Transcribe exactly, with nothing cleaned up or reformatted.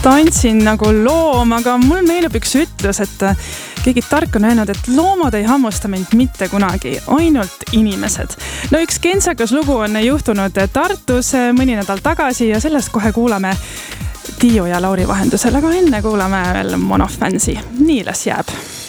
tantsin nagu loom, aga mul meeleb üks ütlus, et keegi tark on öelnud, et loomad ei hammusta mind mitte kunagi, ainult inimesed. No üks kentsakas lugu on juhtunud Tartus mõni nädal tagasi ja sellest kohe kuulame Tiiu ja Lauri vahendusel, aga enne kuulame veel Monofansi. Nii las jääb.